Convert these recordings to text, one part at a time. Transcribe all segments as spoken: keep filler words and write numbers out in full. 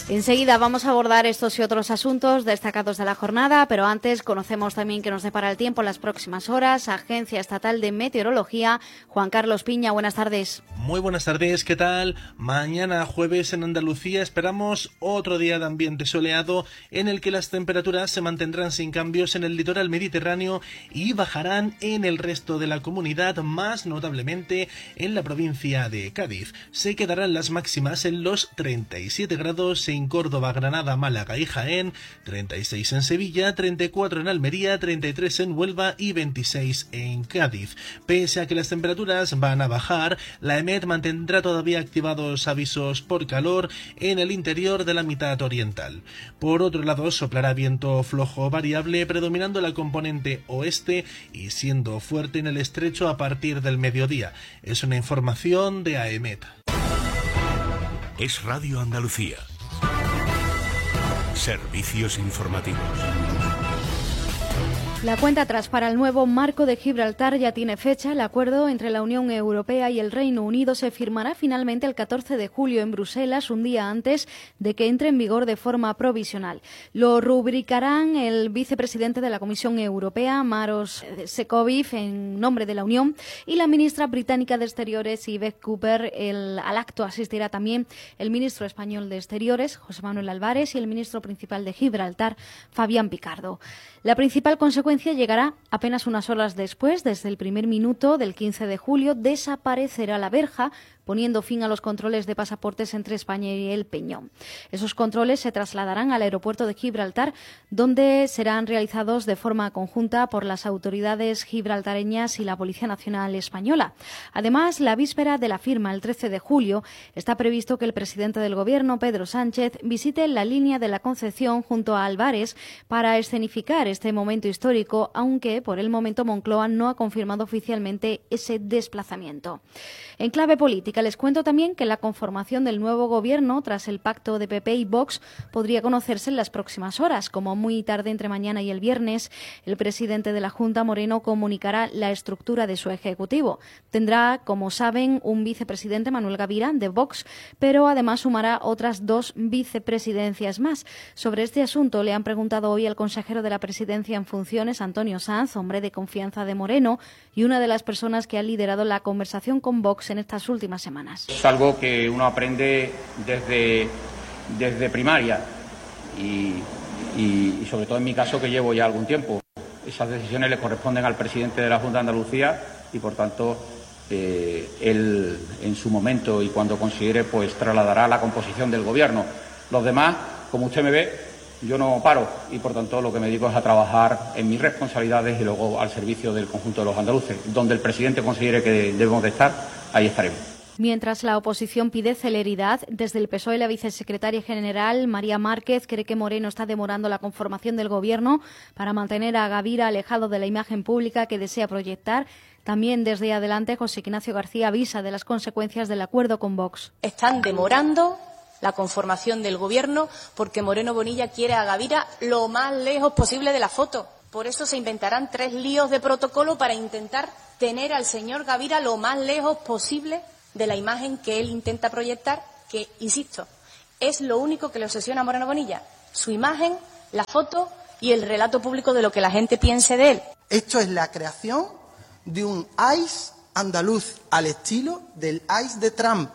Enseguida vamos a abordar estos y otros asuntos destacados de la jornada, pero antes conocemos también que nos depara el tiempo en las próximas horas. Agencia Estatal de Meteorología, Juan Carlos Piña, buenas tardes. Muy buenas tardes, ¿qué tal? Mañana jueves en Andalucía esperamos otro día de ambiente soleado en el que las temperaturas se mantendrán sin cambios en el litoral mediterráneo y bajarán en el resto de la comunidad, más notablemente en la provincia de Cádiz. Se quedarán las máximas en los treinta y siete grados en Córdoba, Granada, Málaga y Jaén, treinta y seis en Sevilla, treinta y cuatro en Almería, treinta y tres en Huelva y veintiséis en Cádiz. Pese a que las temperaturas van a bajar, la EMET mantendrá todavía activados avisos por calor en el interior de la mitad oriental. Por otro lado, soplará viento flojo variable predominando la componente oeste y siendo fuerte en el estrecho a partir del mediodía. Es una información de AEMET. Es Radio Andalucía. Servicios informativos. La cuenta atrás para el nuevo marco de Gibraltar ya tiene fecha. El acuerdo entre la Unión Europea y el Reino Unido se firmará finalmente el catorce de julio en Bruselas, un día antes de que entre en vigor de forma provisional. Lo rubricarán el vicepresidente de la Comisión Europea, Maros Sefcovic, en nombre de la Unión, y la ministra británica de Exteriores, Yvette Cooper. El, al acto asistirá también el ministro español de Exteriores, José Manuel Álvarez, y el ministro principal de Gibraltar, Fabián Picardo. La principal consecuencia llegará apenas unas horas después. Desde el primer minuto del quince de julio desaparecerá la verja, poniendo fin a los controles de pasaportes entre España y el Peñón. Esos controles se trasladarán al aeropuerto de Gibraltar, donde serán realizados de forma conjunta por las autoridades gibraltareñas y la Policía Nacional Española. Además, la víspera de la firma, el trece de julio, está previsto que el presidente del Gobierno, Pedro Sánchez, visite la línea de la Concepción junto a Álvarez para escenificar este momento histórico, aunque por el momento Moncloa no ha confirmado oficialmente ese desplazamiento. En clave política, les cuento también que la conformación del nuevo gobierno tras el pacto de P P y Vox podría conocerse en las próximas horas. Como muy tarde entre mañana y el viernes, el presidente de la Junta, Moreno, comunicará la estructura de su ejecutivo. Tendrá, como saben, un vicepresidente, Manuel Gavira, de Vox, pero además sumará otras dos vicepresidencias más. Sobre este asunto le han preguntado hoy al consejero de la presidencia en funciones, Antonio Sanz, hombre de confianza de Moreno y una de las personas que ha liderado la conversación con Vox en estas últimas semanas. Es algo que uno aprende desde, desde primaria y, y, y sobre todo en mi caso, que llevo ya algún tiempo. Esas decisiones le corresponden al presidente de la Junta de Andalucía y, por tanto, eh, él en su momento y cuando considere, pues trasladará la composición del gobierno. Los demás, como usted me ve, yo no paro y, por tanto, lo que me dedico es a trabajar en mis responsabilidades y luego al servicio del conjunto de los andaluces. Donde el presidente considere que debemos de estar, ahí estaremos. Mientras la oposición pide celeridad, desde el P S O E la vicesecretaria general, María Márquez, cree que Moreno está demorando la conformación del Gobierno para mantener a Gavira alejado de la imagen pública que desea proyectar. También desde Adelante, José Ignacio García avisa de las consecuencias del acuerdo con Vox. Están demorando la conformación del Gobierno porque Moreno Bonilla quiere a Gavira lo más lejos posible de la foto. Por eso se inventarán tres líos de protocolo para intentar tener al señor Gavira lo más lejos posible de la imagen que él intenta proyectar, que, insisto, es lo único que le obsesiona a Moreno Bonilla, su imagen, la foto y el relato público de lo que la gente piense de él. Esto es la creación de un I C E andaluz al estilo del I C E de Trump,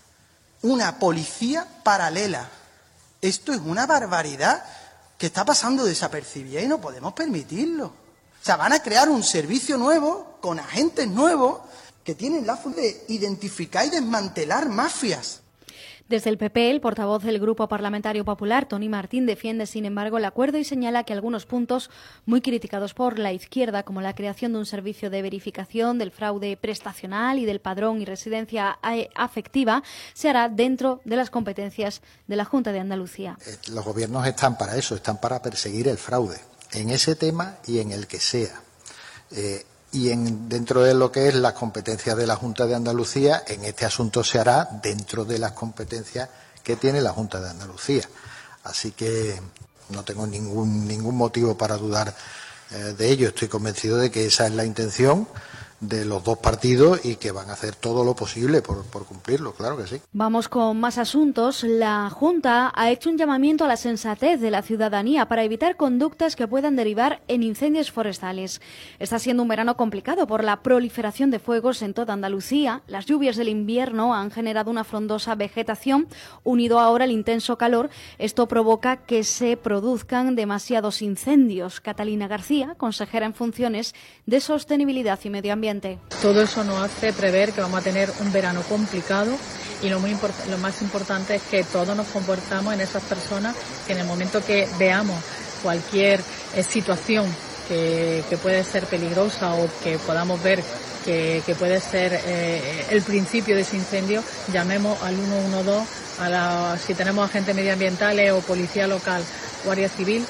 una policía paralela. Esto es una barbaridad que está pasando desapercibida y no podemos permitirlo. O sea, van a crear un servicio nuevo, con agentes nuevos, que tienen la función de identificar y desmantelar mafias. Desde el P P, el portavoz del Grupo Parlamentario Popular, Tony Martín, defiende, sin embargo, el acuerdo y señala que algunos puntos muy criticados por la izquierda, como la creación de un servicio de verificación del fraude prestacional y del padrón y residencia afectiva, se hará dentro de las competencias de la Junta de Andalucía. Los gobiernos están para eso, están para perseguir el fraude, en ese tema y en el que sea. Eh, Y en, dentro de lo que es las competencias de la Junta de Andalucía, en este asunto se hará dentro de las competencias que tiene la Junta de Andalucía. Así que no tengo ningún, ningún motivo para dudar eh, de ello. Estoy convencido de que esa es la intención de los dos partidos y que van a hacer todo lo posible por, por cumplirlo, claro que sí. Vamos con más asuntos. La Junta ha hecho un llamamiento a la sensatez de la ciudadanía para evitar conductas que puedan derivar en incendios forestales. Está siendo un verano complicado por la proliferación de fuegos en toda Andalucía. Las lluvias del invierno han generado una frondosa vegetación, unido ahora al intenso calor. Esto provoca que se produzcan demasiados incendios. Catalina García, consejera en funciones de Sostenibilidad y Medio Ambiente. Todo eso nos hace prever que vamos a tener un verano complicado y lo, muy import- lo más importante es que todos nos comportamos en esas personas que en el momento que veamos cualquier eh, situación que, que puede ser peligrosa o que podamos ver que, que puede ser eh, el principio de ese incendio, llamemos al uno uno dos, a la, si tenemos agentes medioambientales o policía local, Guardia Civil.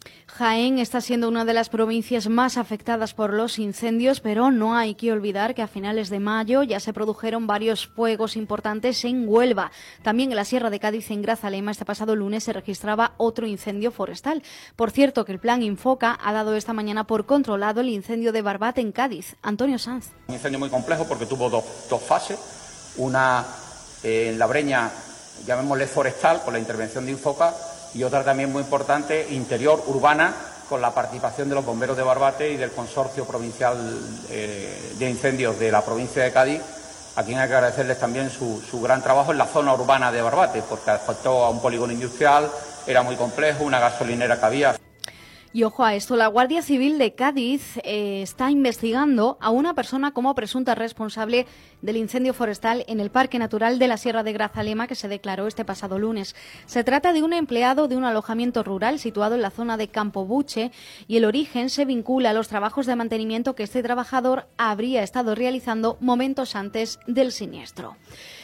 Jaén está siendo una de las provincias más afectadas por los incendios, pero no hay que olvidar que a finales de mayo ya se produjeron varios fuegos importantes en Huelva. También en la Sierra de Cádiz, en Grazalema, este pasado lunes se registraba otro incendio forestal. Por cierto, que el Plan Infoca ha dado esta mañana por controlado el incendio de Barbate en Cádiz. Antonio Sanz. Un incendio muy complejo porque tuvo dos, dos fases. Una eh, en la breña, llamémosle forestal, con la intervención de Infoca, y otra también muy importante, interior, urbana, con la participación de los bomberos de Barbate y del Consorcio Provincial eh, de Incendios de la provincia de Cádiz, a quien hay que agradecerles también su, su gran trabajo en la zona urbana de Barbate, porque afectó a un polígono industrial, era muy complejo, una gasolinera que había. Y ojo a esto, la Guardia Civil de Cádiz eh, está investigando a una persona como presunta responsable del incendio forestal en el Parque Natural de la Sierra de Grazalema que se declaró este pasado lunes. Se trata de un empleado de un alojamiento rural situado en la zona de Campobuche y el origen se vincula a los trabajos de mantenimiento que este trabajador habría estado realizando momentos antes del siniestro.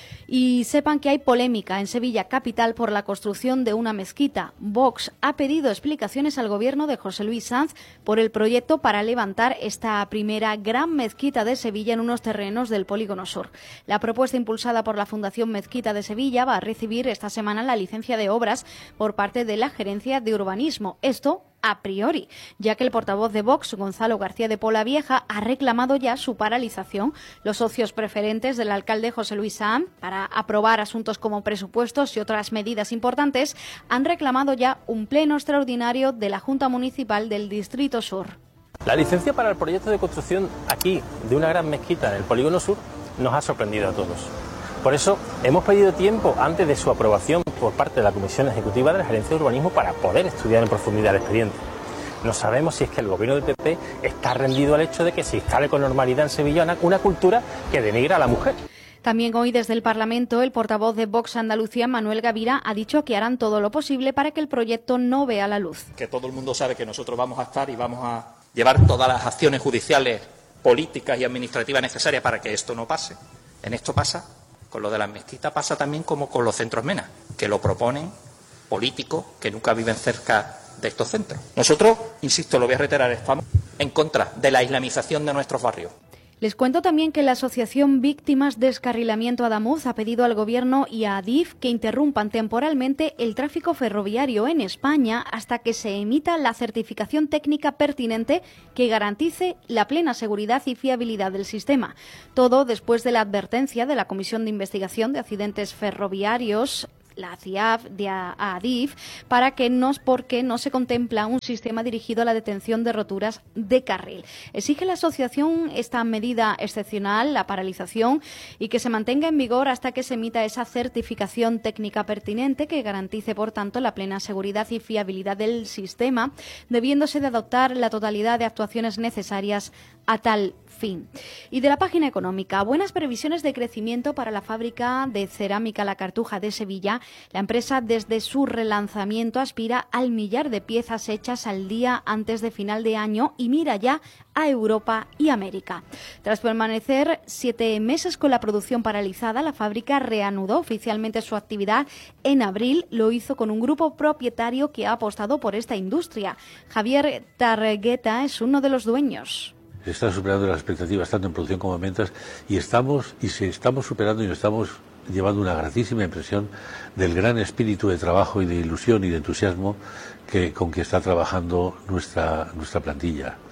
Y sepan que hay polémica en Sevilla capital por la construcción de una mezquita. Vox ha pedido explicaciones al gobierno de José Luis Sanz por el proyecto para levantar esta primera gran mezquita de Sevilla en unos terrenos del Polígono Sur. La propuesta impulsada por la Fundación Mezquita de Sevilla va a recibir esta semana la licencia de obras por parte de la Gerencia de Urbanismo. Esto a priori, ya que el portavoz de Vox, Gonzalo García de Polavieja, ha reclamado ya su paralización. Los socios preferentes del alcalde José Luis Sanz, para aprobar asuntos como presupuestos y otras medidas importantes, han reclamado ya un pleno extraordinario de la Junta Municipal del Distrito Sur. La licencia para el proyecto de construcción aquí de una gran mezquita en el Polígono Sur nos ha sorprendido a todos. Por eso hemos pedido tiempo antes de su aprobación por parte de la Comisión Ejecutiva de la Gerencia de Urbanismo para poder estudiar en profundidad el expediente. No sabemos si es que el gobierno del P P está rendido al hecho de que se instale con normalidad en Sevilla una, una cultura que denigra a la mujer. También hoy desde el Parlamento el portavoz de Vox Andalucía, Manuel Gavira, ha dicho que harán todo lo posible para que el proyecto no vea la luz. Que todo el mundo sabe que nosotros vamos a estar y vamos a llevar todas las acciones judiciales, políticas y administrativas necesarias para que esto no pase. En esto pasa. Con lo de las mezquitas pasa también como con los centros MENA, que lo proponen políticos que nunca viven cerca de estos centros. Nosotros, insisto, lo voy a reiterar, estamos en contra de la islamización de nuestros barrios. Les cuento también que la Asociación Víctimas Descarrilamiento Adamuz ha pedido al Gobierno y a Adif que interrumpan temporalmente el tráfico ferroviario en España hasta que se emita la certificación técnica pertinente que garantice la plena seguridad y fiabilidad del sistema. Todo después de la advertencia de la Comisión de Investigación de Accidentes Ferroviarios, la C I A F, de Adif, para que no, porque no se contempla un sistema dirigido a la detención de roturas de carril. Exige la asociación esta medida excepcional, la paralización, y que se mantenga en vigor hasta que se emita esa certificación técnica pertinente que garantice, por tanto, la plena seguridad y fiabilidad del sistema, debiéndose de adoptar la totalidad de actuaciones necesarias a tal fin. Y de la página económica, buenas previsiones de crecimiento para la fábrica de cerámica La Cartuja de Sevilla. La empresa, desde su relanzamiento, aspira al millar de piezas hechas al día antes de final de año y mira ya a Europa y América. Tras permanecer siete meses con la producción paralizada, la fábrica reanudó oficialmente su actividad en abril. Lo hizo con un grupo propietario que ha apostado por esta industria. Javier Targueta es uno de los dueños. Está superando las expectativas tanto en producción como en ventas y estamos y se estamos superando y nos estamos llevando una gratísima impresión del gran espíritu de trabajo y de ilusión y de entusiasmo que con que está trabajando nuestra nuestra plantilla.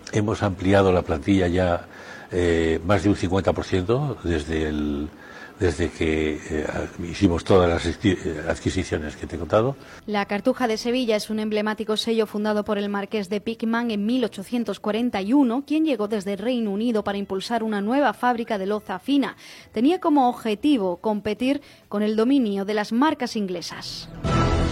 hemos ampliado la plantilla ya eh, más de un cincuenta por ciento desde el desde que eh, hicimos todas las adquisiciones que te he contado. La Cartuja de Sevilla es un emblemático sello fundado por el marqués de Pickman en mil ochocientos cuarenta y uno, quien llegó desde el Reino Unido para impulsar una nueva fábrica de loza fina. Tenía como objetivo competir con el dominio de las marcas inglesas.